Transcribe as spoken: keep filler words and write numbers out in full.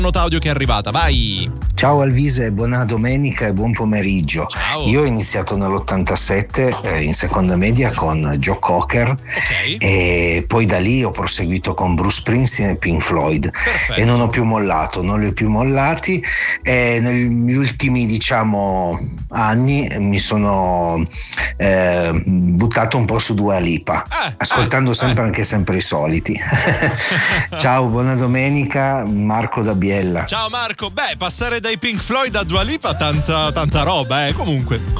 nota audio che è arrivata, vai. Ciao Alvise, buona domenica e buon pomeriggio. Ciao. Io ho iniziato nell'ottantasette eh, in seconda media con Joe Cocker, Ok. e poi da lì ho proseguito con Bruce Springsteen e Pink Floyd. Perfetto. E non ho più mollato, non li ho più mollati, e negli ultimi diciamo anni mi sono eh, buttato un po' su Dua Lipa, Eh, ascoltando eh, sempre eh. anche sempre i soliti. Ciao, buona domenica, Marco da Biella. Ciao Marco, beh, passare dai Pink Floyd a Dua Lipa, tanta, tanta roba, eh. Comunque,